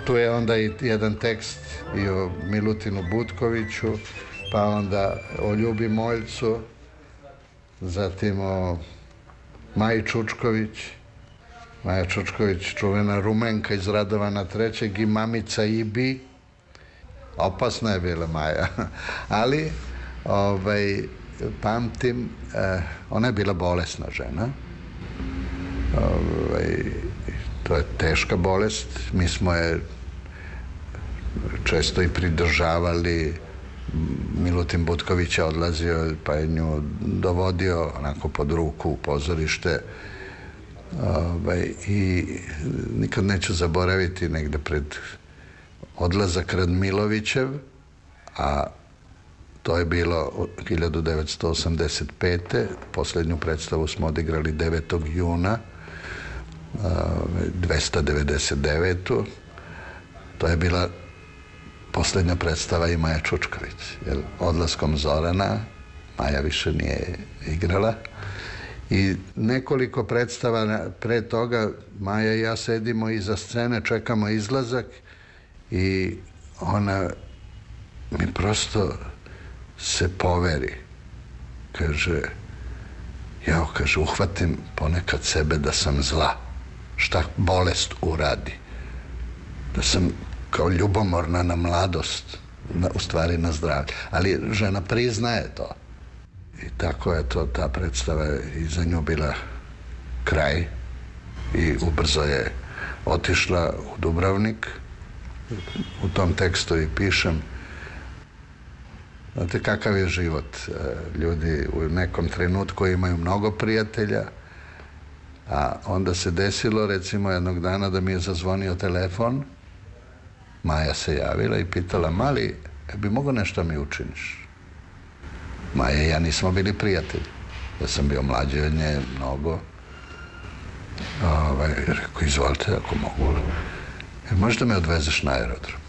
Tu je onda i jedan tekst i o Milutinu Butkoviću, pa onda o Ljubi Moljcu, zatim o Maji Čučković. Maja Čučković, čuvena Rumenka iz Radovana III. I mamica Ibi. Opasna je bila Maja, ali pamtim, ona je bila bolesna žena. To je teška bolest. Mi smo je često i pridržavali. Milutin Butković je odlazio pa je nju dovodio onako pod ruku u pozorište. I nikad neću zaboraviti negde pred odlazak Radmilovićev, a to je bilo 1985. Poslednju predstavu smo odigrali 9. juna 299. To je bila poslednja predstava i Maja Čučković. Jer odlaskom Zorana Maja više nije igrala. I nekoliko predstava pre toga Maja i ja sedimo iza scene, čekamo izlazak i ona mi prosto se poveri. Kaže, uhvatim ponekad sebe da sam zla. Šta bolest uradi. Da sam kao ljubomorna na mladost, u stvari na zdravlje. Ali žena priznaje to. I tako je to, ta predstava i za nju bila kraj i ubrzo je otišla u Dubrovnik. U tom tekstu i pišem. Znate kakav je život. Ljudi u nekom trenutku imaju mnogo prijatelja, a onda se desilo recimo jednog dana da mi je zazvonio telefon. Maja se javila i pitala, Mali, bi mogo nešto mi učiniš? Maja i ja nismo bili prijatelji. Ja sam bio mlađi od nje mnogo. Rekao, izvolite, ako mogu. Možda me odvezeš na aerodrom.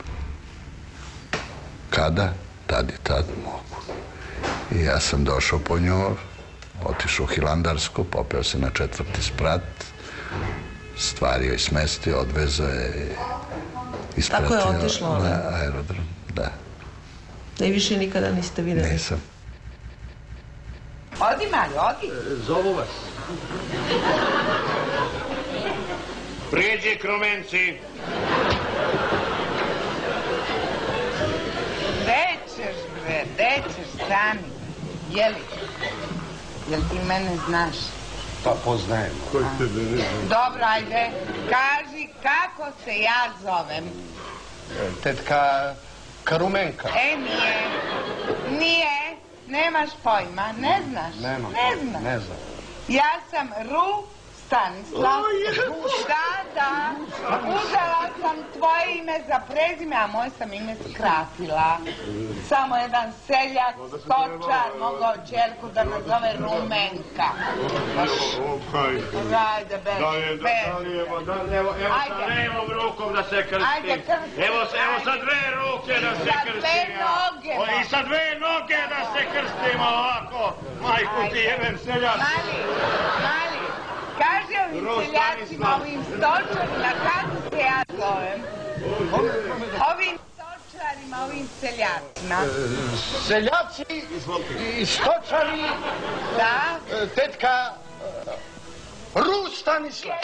Kada? Tad i tad mogu. I ja sam došao po nju, otišao u Hilandarsku, popeo se na 4. sprat, stvario i smestio, odvezao je i ispratio. Tako je otišlo na aerodrom, da. Da i više nikada niste videli? Nisam. Odi, Mali, odi. Zovu vas. Prijeđi, Krumenci. Gde ćeš sami? Jeli? Jel ti mene znaš? Pa poznajem. Koji tebe ne znam? Dobro, ajde. Kaži kako se ja zovem. Tetka Karumenka. Nije. Nije. Nemaš pojma. Ne znaš? Nemam. Ne znam. Ja sam Stanislav. Da. Uzela sam tvoje ime za prezime, a moje sam ime skratila. Samo jedan seljak, stočar, mogao ćerku da nazove Rumenka. Ajde, Evo sa levom rukom da se krstim. Ajde, krsti. Evo sa 2 ruke da se krstim. I sa 2 noge da se krstimo ovako. Majku ti jebem seljak. Mali. Kaži ovim seljacima, ovim stočarima, kako se ja zovem? Ovim stočarima, ovim seljacima. Seljaci i stočari. Da? Tetka Stanislav.